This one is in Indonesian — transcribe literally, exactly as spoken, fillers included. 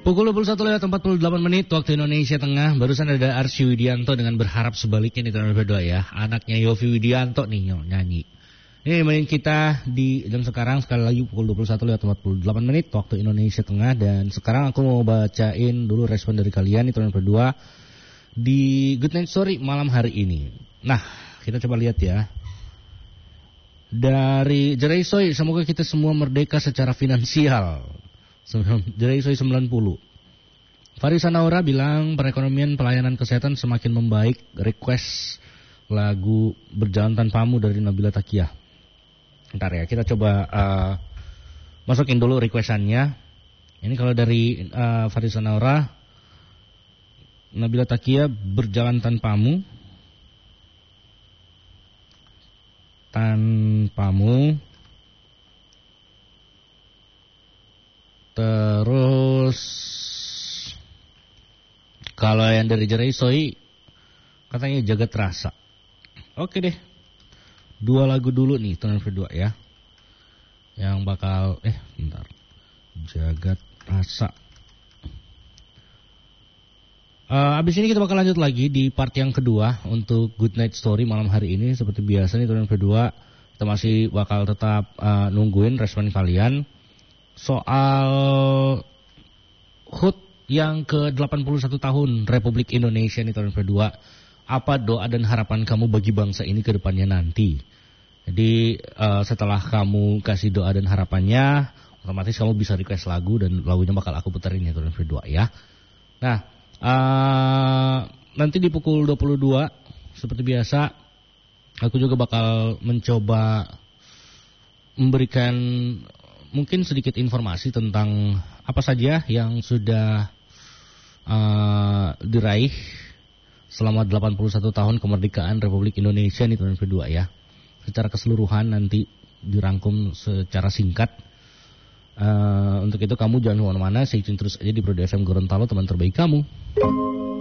Pukul dua puluh satu lewat empat puluh delapan menit waktu Indonesia Tengah. Barusan ada Arsy Widianto dengan berharap sebaliknya nih teman berdua ya. Anaknya Yovie Widianto nih nyanyi. Ini main kita di jam sekarang sekali lagi pukul dua puluh satu lewat empat puluh delapan menit waktu Indonesia Tengah. Dan sekarang aku mau bacain dulu respon dari kalian nih teman berdua di Good Night Story malam hari ini. Nah, kita coba lihat ya. Dari Jeresoy, semoga kita semua merdeka secara finansial. Jeresoy sembilan puluh. Farisa Naura bilang perekonomian pelayanan kesehatan semakin membaik. Request lagu Berjalan Tanpamu dari Nabila Takiyah. Bentar ya, kita coba uh, masukin dulu requestannya. Ini kalau dari uh, Farisa Naura, Nabila Takiyah Berjalan Tanpamu. Tanpamu. Terus kalau yang dari Jeresoy katanya Jagat Rasa. Oke deh. Dua lagu dulu nih teman berdua ya. Yang bakal eh bentar. Jagat Rasa. Uh, abis ini kita bakal lanjut lagi di part yang kedua untuk Good Night Story malam hari ini. Seperti biasa nih teman berdua, kita masih bakal tetap uh, nungguin respon kalian soal H U T yang ke delapan puluh satu tahun Republik Indonesia nih tahun kedua. Apa doa dan harapan kamu bagi bangsa ini ke depannya nanti? Jadi uh, setelah kamu kasih doa dan harapannya, otomatis kamu bisa request lagu dan lagunya bakal aku puterin ya tahun kedua ya. Nah, uh, nanti di pukul dua puluh dua seperti biasa aku juga bakal mencoba memberikan mungkin sedikit informasi tentang apa saja yang sudah uh, diraih selama delapan puluh satu tahun kemerdekaan Republik Indonesia nih tahun kedua ya. Secara keseluruhan nanti dirangkum secara singkat. Uh, untuk itu kamu jangan kemana-mana, stay tune terus aja di Pro D F M Gorontalo, teman terbaik kamu.